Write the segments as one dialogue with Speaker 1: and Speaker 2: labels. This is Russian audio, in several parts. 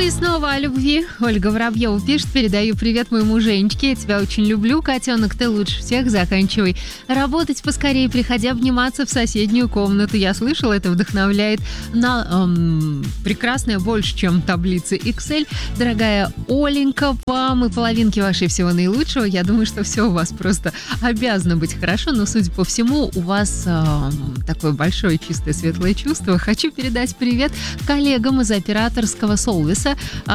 Speaker 1: И снова о любви. Ольга Воробьева пишет: передаю привет моему Женечке. Я тебя очень люблю, котенок, ты лучше всех. Заканчивай работать поскорее, приходи обниматься в соседнюю комнату. Я слышала, это вдохновляет на прекрасное, больше, чем таблицы Excel. Дорогая Оленька, вам и половинки вашей всего наилучшего. Я думаю, что все у вас просто обязано быть хорошо, но, судя по всему, у вас такое большое, чистое, светлое чувство. Хочу передать привет коллегам из операторского Солвиса.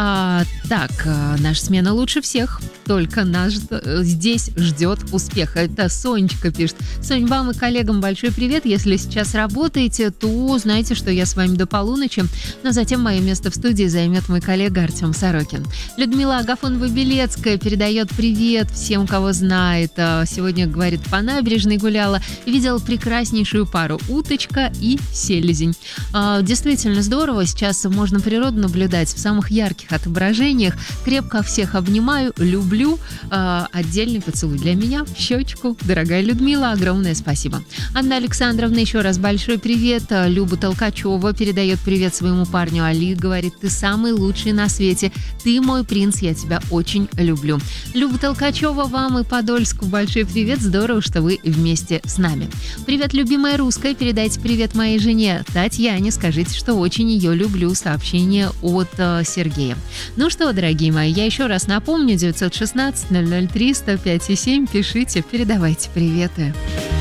Speaker 1: Наша смена лучше всех, только нас здесь ждет успех. Это Сонечка пишет. Сонь, вам и коллегам большой привет. Если сейчас работаете, то знаете, что я с вами до полуночи, но затем мое место в студии займет мой коллега Артем Сорокин. Людмила Агафонова-Белецкая передает привет всем, кого знает. Сегодня, говорит, по набережной гуляла и видела прекраснейшую пару — уточка и селезень. Действительно здорово. Сейчас можно природу наблюдать в самых ярких отображениях. Крепко всех обнимаю, люблю. Отдельный поцелуй для меня в щечку. Дорогая Людмила, огромное спасибо. Анна Александровна, еще раз большой привет. Люба Толкачева передает привет своему парню Али. Говорит: ты самый лучший на свете. Ты мой принц, я тебя очень люблю. Люба Толкачева, вам и Подольску большой привет. Здорово, что вы вместе с нами. Привет, любимая русская. Передайте привет моей жене Татьяне. Скажите, что очень ее люблю. Сообщение от Сергея. Ну что, дорогие мои, я еще раз напомню: 916 003 105 7. Пишите, передавайте приветы.